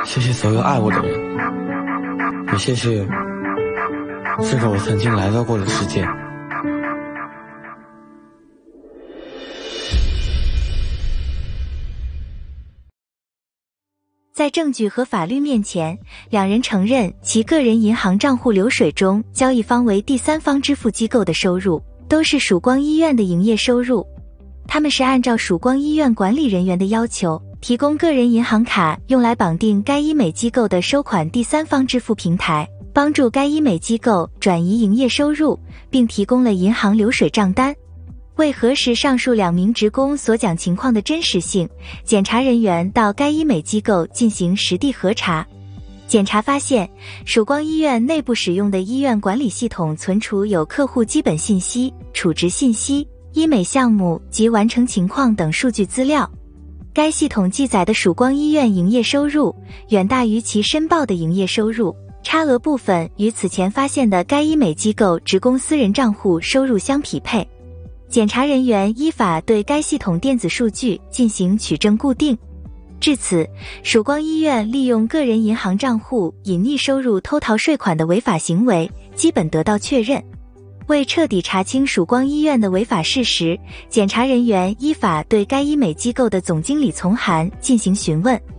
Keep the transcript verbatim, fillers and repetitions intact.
谢谢所有爱我的人，也谢谢这个我曾经来到过的世界。 在证据和法律面前，两人承认其个人银行账户流水中交易方为第三方支付机构的收入，都是曙光医院的营业收入。他们是按照曙光医院管理人员的要求，提供个人银行卡用来绑定该医美机构的收款第三方支付平台，帮助该医美机构转移营业收入，并提供了银行流水账单。为核实上述两名职工所讲情况的真实性，检查人员到该医美机构进行实地核查。检查发现，曙光医院内部使用的医院管理系统存储有客户基本信息、储值信息、医美项目及完成情况等数据资料。该系统记载的曙光医院营业收入远大于其申报的营业收入，差额部分与此前发现的该医美机构职工私人账户收入相匹配。检查人员依法对该系统电子数据进行取证固定。至此，曙光医院利用个人银行账户隐匿收入偷逃税款的违法行为基本得到确认。为彻底查清曙光医院的违法事实，检查人员依法对该医美机构的总经理丛涵进行询问。